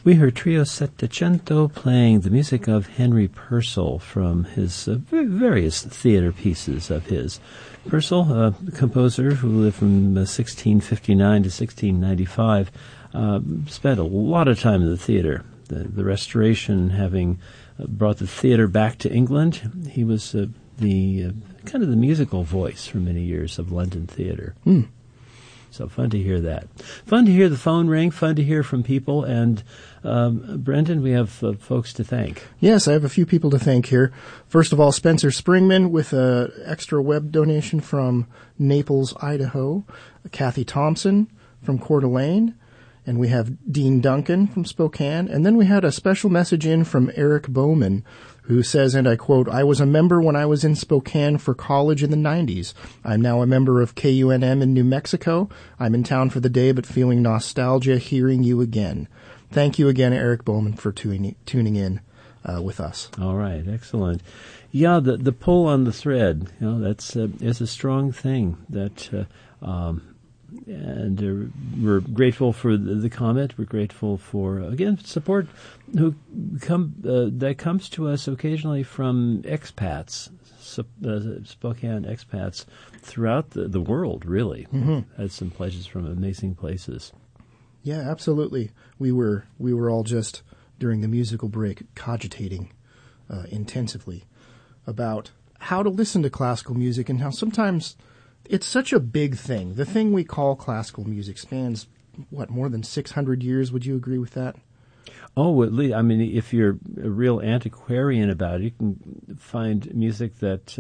We heard Trio Settecento playing the music of Henry Purcell from his various theater pieces of his. Purcell, a composer who lived from 1659 to 1695, spent a lot of time in the theater. The Restoration having brought the theater back to England, he was the kind of the musical voice for many years of London theater. So fun to hear that. Fun to hear the phone ring, fun to hear from people. And Brendan, we have folks to thank. Yes, I have a few people to thank here. First of all, Spencer Springman with an extra web donation from Naples, Idaho. Kathy Thompson from Coeur d'Alene. And we have Dean Duncan from Spokane. And then we had a special message in from Eric Bowman, who says, and I quote, "I was a member when I was in Spokane for college in the 90s. I'm now a member of KUNM in New Mexico. I'm in town for the day, but feeling nostalgia hearing you again." Thank you again, Eric Bowman, for tuning in with us. All right, excellent. Yeah, the pull on the thread, that's is a strong thing. And we're grateful for the comment. We're grateful for, again, support that comes to us occasionally from expats, Spokane expats throughout the world, really. Mm-hmm. Had some pledges from amazing places. Yeah, absolutely. We were all just, during the musical break, cogitating intensively about how to listen to classical music and how sometimes it's such a big thing. The thing we call classical music spans, more than 600 years? Would you agree with that? Oh, at least, I mean, if you're a real antiquarian about it, you can find music that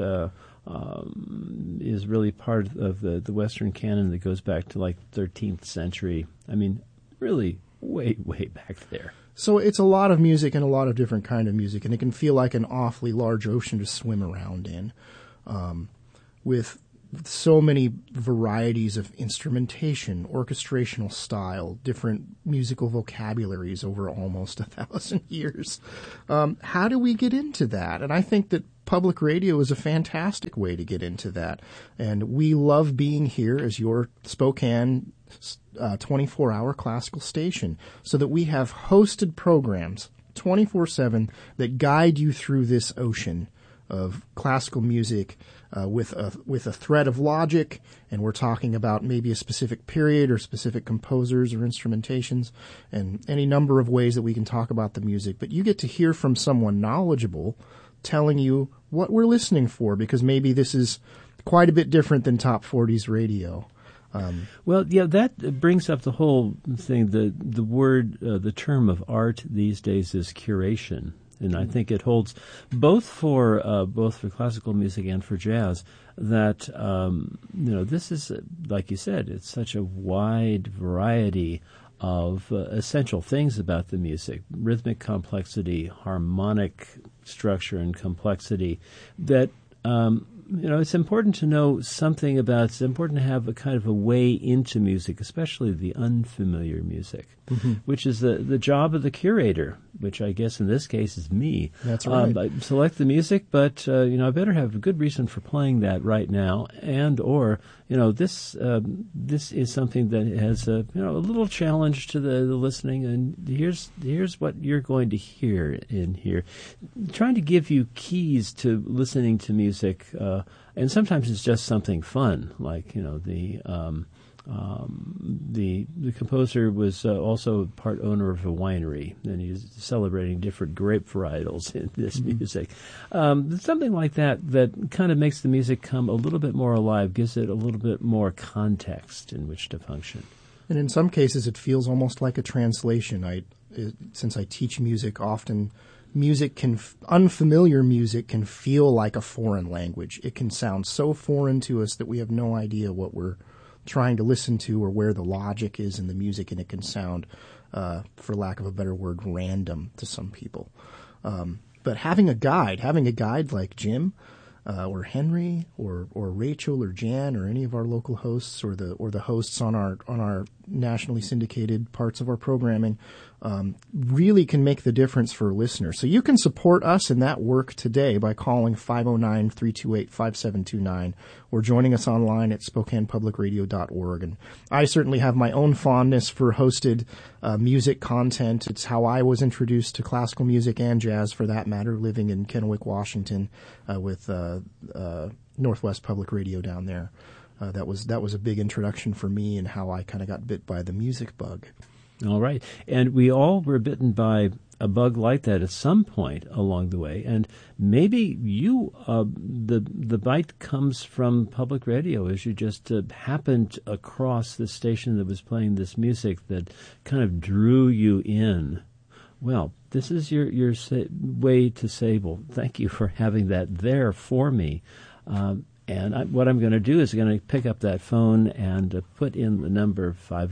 is really part of the Western canon that goes back to, 13th century. I mean, really way, way back there. So it's a lot of music and a lot of different kind of music, and it can feel like an awfully large ocean to swim around in, with so many varieties of instrumentation, orchestrational style, different musical vocabularies over almost 1,000 years. How do we get into that? And I think that public radio is a fantastic way to get into that. And we love being here as your Spokane 24-hour classical station, so that we have hosted programs 24/7 that guide you through this ocean of classical music with a thread of logic, and we're talking about maybe a specific period or specific composers or instrumentations, and any number of ways that we can talk about the music. But you get to hear from someone knowledgeable telling you what we're listening for, because maybe this is quite a bit different than Top 40s radio. Well, yeah, that brings up the whole thing. The word, the term of art these days is curation. And I think it holds both for classical music and for jazz, that this is, like you said, it's such a wide variety of essential things about the music: rhythmic complexity, harmonic structure, and complexity. That it's important to know something about. It's important to have a kind of a way into music, especially the unfamiliar music, which is the job of the curator, which I guess in this case is me. That's right. I select the music, but I better have a good reason for playing that right now, and or this is something that has a little challenge to the listening, and here's what you're going to hear in here, trying to give you keys to listening to music, and sometimes it's just something fun, like the composer was also part owner of a winery, and he's celebrating different grape varietals in this music. Something like that kind of makes the music come a little bit more alive, gives it a little bit more context in which to function. And in some cases, it feels almost like a translation. Since I teach music, often unfamiliar music can feel like a foreign language. It can sound so foreign to us that we have no idea what we're trying to listen to or where the logic is in the music, and it can sound, for lack of a better word, random to some people. But having a guide like Jim, or Henry, or Rachel, or Jan, or any of our local hosts, or the hosts on our nationally syndicated parts of our programming, really can make the difference for listeners. So you can support us in that work today by calling 509-328-5729 or joining us online at SpokanePublicRadio.org. And I certainly have my own fondness for hosted music content. It's how I was introduced to classical music and jazz, for that matter, living in Kennewick, Washington, with Northwest Public Radio down there. That was a big introduction for me, and how I kind of got bit by the music bug. All right. And we all were bitten by a bug like that at some point along the way. And maybe the bite comes from public radio, as you just happened across the station that was playing this music that kind of drew you in. Well, this is your way to say, well, thank you for having that there for me. What I'm going to do is going to pick up that phone and put in the number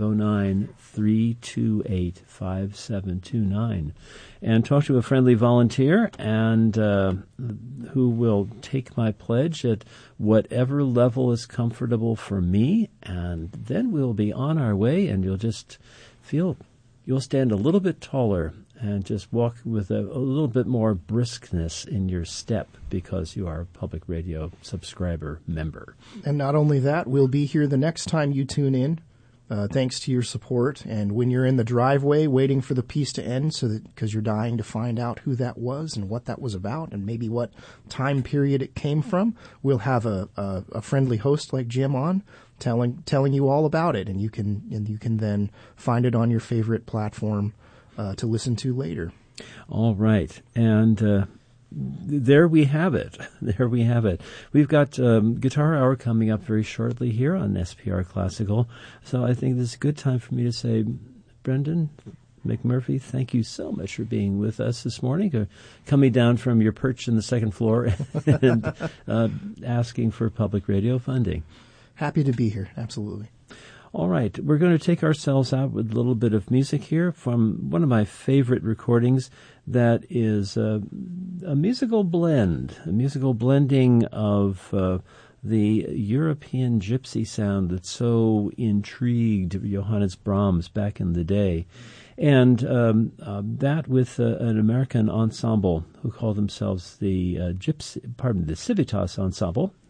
509-328-5729 and talk to a friendly volunteer and who will take my pledge at whatever level is comfortable for me, and then we'll be on our way, and you'll just feel you'll stand a little bit taller and just walk with a little bit more briskness in your step because you are a public radio subscriber member. And not only that, we'll be here the next time you tune in, thanks to your support. And when you're in the driveway waiting for the piece to end, because you're dying to find out who that was and what that was about and maybe what time period it came from, we'll have a friendly host like Jim on telling you all about it, and you can then find it on your favorite platform to listen to later. All right. And there we have it. There we have it. We've got Guitar Hour coming up very shortly here on SPR Classical. So I think this is a good time for me to say, Brendan McMurphy, thank you so much for being with us this morning, coming down from your perch in the second floor and asking for public radio funding. Happy to be here. Absolutely. All right, we're going to take ourselves out with a little bit of music here from one of my favorite recordings that is a musical blending of the European gypsy sound that so intrigued Johannes Brahms back in the day. And that with an American ensemble who call themselves the Civitas Ensemble,